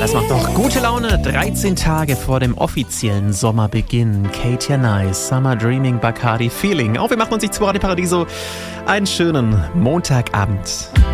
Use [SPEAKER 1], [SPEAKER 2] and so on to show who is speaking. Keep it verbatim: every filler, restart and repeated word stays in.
[SPEAKER 1] Das macht doch gute Laune. dreizehn Tage vor dem offiziellen Sommerbeginn. Katja Nice, Summer Dreaming, Bacardi Feeling. Auch wir machen uns nicht zu Radio Paradiso einen schönen Montagabend.